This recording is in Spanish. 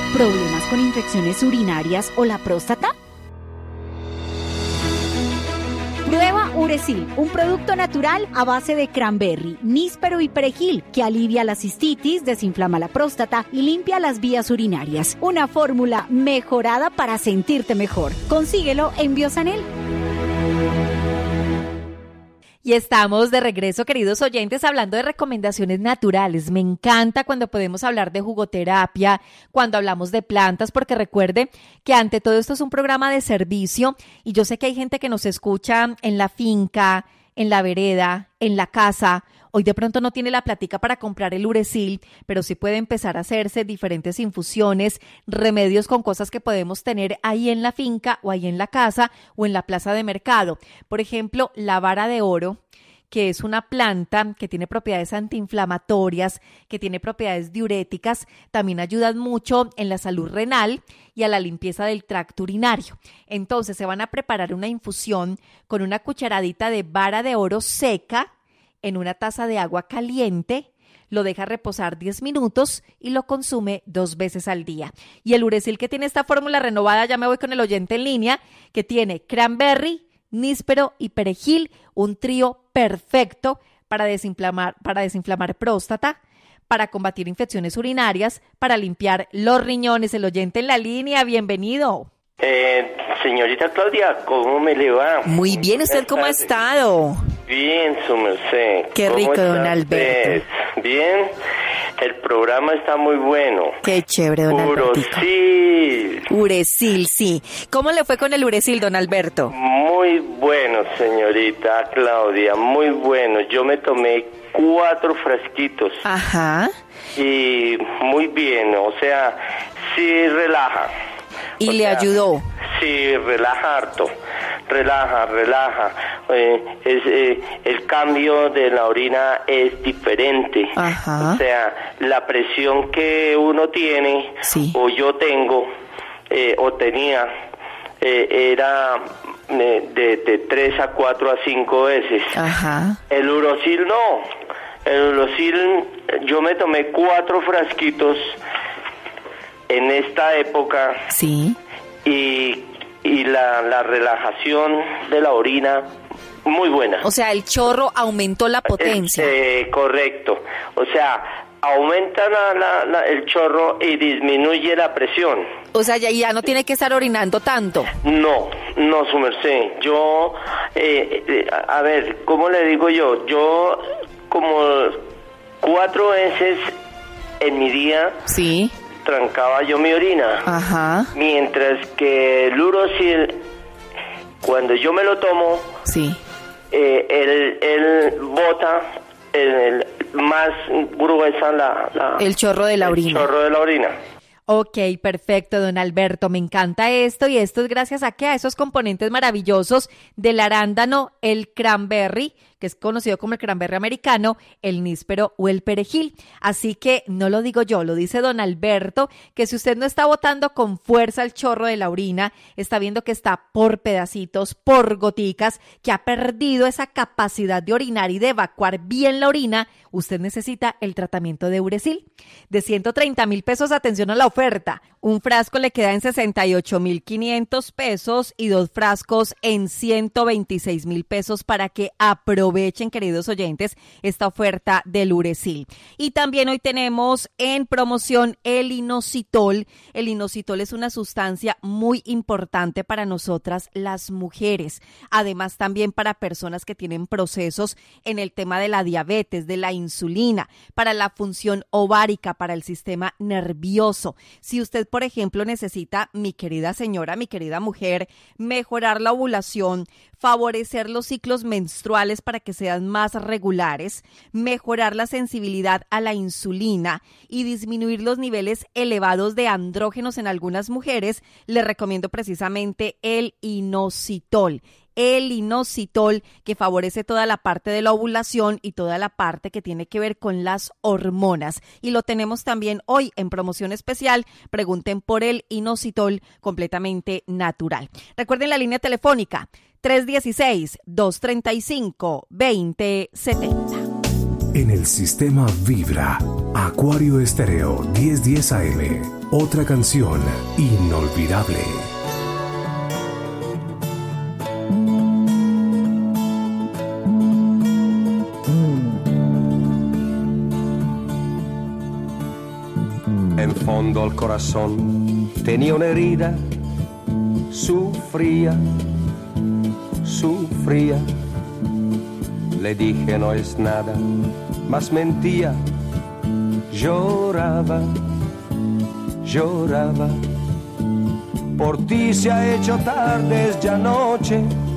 ¿Problemas con infecciones urinarias o la próstata? Prueba Uresil, un producto natural a base de cranberry, níspero y perejil que alivia la cistitis, desinflama la próstata y limpia las vías urinarias. Una fórmula mejorada para sentirte mejor. Consíguelo en Biosanel. Y estamos de regreso, queridos oyentes, hablando de recomendaciones naturales. Me encanta cuando podemos hablar de jugoterapia, cuando hablamos de plantas, porque recuerde que ante todo esto es un programa de servicio y yo sé que hay gente que nos escucha en la finca, en la vereda, en la casa. Hoy de pronto no tiene la plática para comprar el Uresil, pero sí puede empezar a hacerse diferentes infusiones, remedios con cosas que podemos tener ahí en la finca o ahí en la casa o en la plaza de mercado. Por ejemplo, la vara de oro, que es una planta que tiene propiedades antiinflamatorias, que tiene propiedades diuréticas, también ayudan mucho en la salud renal y a la limpieza del tracto urinario. Entonces se van a preparar una infusión con una cucharadita de vara de oro seca en una taza de agua caliente, lo deja reposar 10 minutos y lo consume 2 veces al día. Y el Uresil, que tiene esta fórmula renovada, ya me voy con el oyente en línea, que tiene cranberry, níspero y perejil, un trío perfecto para desinflamar próstata, para combatir infecciones urinarias, para limpiar los riñones. El oyente en la línea, bienvenido. Señorita Claudia, ¿cómo me le va? Muy bien, ¿usted cómo ha estado? Bien, su merced. Qué rico, don Alberto. Bien, el programa está muy bueno. Qué chévere, don Alberto. Uresil, sí. ¿Cómo le fue con el Uresil, don Alberto? Muy bueno, señorita Claudia, muy bueno. Yo me tomé 4 frasquitos. Ajá. Y muy bien, o sea, sí relaja. ¿Y le ayudó? Sí, relaja harto, relaja. El cambio de la orina es diferente. Ajá. O sea, la presión que uno tiene, sí, o yo tengo, o tenía, era de 3 a 4 a 5 veces. Ajá. El Urosil no. El Urosil, yo me tomé 4 frasquitos en esta época. Sí. Y la relajación de la orina, muy buena. O sea, el chorro aumentó la potencia. Correcto. O sea, aumenta el chorro y disminuye la presión. O sea, ya no tiene que estar orinando tanto. No, su merced. Yo, a ver, ¿cómo le digo yo? Yo, como 4 veces en mi día... Sí. Trancaba yo mi orina. Ajá. Mientras que el Urosil, cuando yo me lo tomo, sí, él bota más gruesa el chorro de la orina. El chorro de la orina. Ok, perfecto, don Alberto, me encanta esto y esto es gracias a esos componentes maravillosos del arándano, el cranberry, que es conocido como el cranberry americano, el níspero o el perejil. Así que no lo digo yo, lo dice don Alberto, que si usted no está botando con fuerza el chorro de la orina, está viendo que está por pedacitos, por goticas, que ha perdido esa capacidad de orinar y de evacuar bien la orina, usted necesita el tratamiento de Uresil. De 130,000 pesos, atención a la oferta. Un frasco le queda en 68,500 pesos y 2 frascos en 126,000 pesos para que aprovechen, queridos oyentes, esta oferta del Uresil. Y también hoy tenemos en promoción el inositol. El inositol es una sustancia muy importante para nosotras las mujeres. Además, también para personas que tienen procesos en el tema de la diabetes, de la insulina, para la función ovárica, para el sistema nervioso. Si usted, por ejemplo, necesita, mi querida señora, mi querida mujer, mejorar la ovulación, favorecer los ciclos menstruales para que sean más regulares, mejorar la sensibilidad a la insulina y disminuir los niveles elevados de andrógenos en algunas mujeres, le recomiendo precisamente el inositol. El inositol, que favorece toda la parte de la ovulación y toda la parte que tiene que ver con las hormonas. Y lo tenemos también hoy en promoción especial. Pregunten por el inositol completamente natural. Recuerden la línea telefónica 316-235-2070. En el sistema Vibra, Acuario Estéreo 1010 AM. otra canción inolvidable. En fondo al corazón tenía una herida, sufría. Le dije no es nada, mas mentía, lloraba. Por ti se ha hecho tarde, es ya noche,